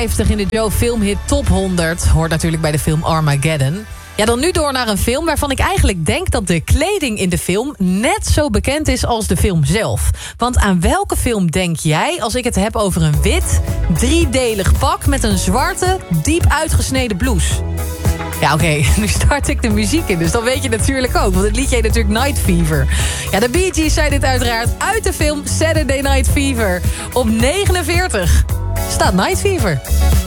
50 in de Joe Filmhit Top 100. Hoort natuurlijk bij de film Armageddon. Ja, dan nu door naar een film waarvan ik eigenlijk denk dat de kleding in de film net zo bekend is als de film zelf. Want aan welke film denk jij als ik het heb over een wit, driedelig pak met een zwarte, diep uitgesneden blouse? Ja, oké, nu start ik de muziek in, dus dan weet je natuurlijk ook. Want het liedje heet natuurlijk Night Fever. Ja, de Bee Gees zijn dit uiteraard uit de film Saturday Night Fever. Op 49 staat Night Fever.